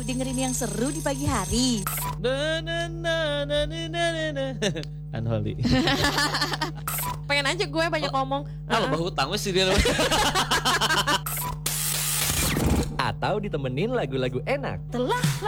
dengerin yang seru di pagi hari. Unholy. Pengen aja gue banyak ngomong. Lo bahu hutang sih dia. Atau ditemenin lagu-lagu enak. Telah